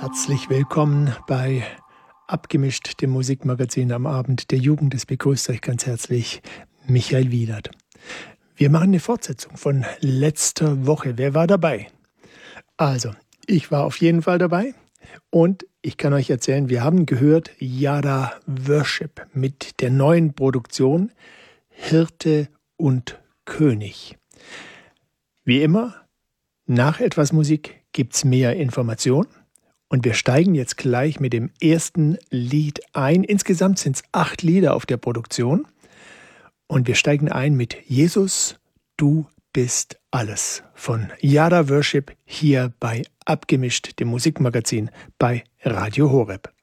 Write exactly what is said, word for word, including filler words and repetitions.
Herzlich willkommen bei Abgemischt, dem Musikmagazin am Abend der Jugend. Es begrüßt euch ganz herzlich Michael Wiedert. Wir machen eine Fortsetzung von letzter Woche. Wer war dabei? Also, ich war auf jeden Fall dabei und ich kann euch erzählen, wir haben gehört Yada Worship mit der neuen Produktion Hirte und König. Wie immer, nach etwas Musik gibt's mehr Information. Und wir steigen jetzt gleich mit dem ersten Lied ein. Insgesamt sind es acht Lieder auf der Produktion. Und wir steigen ein mit Jesus, du bist alles von Yada Worship hier bei Abgemischt, dem Musikmagazin bei Radio Horeb.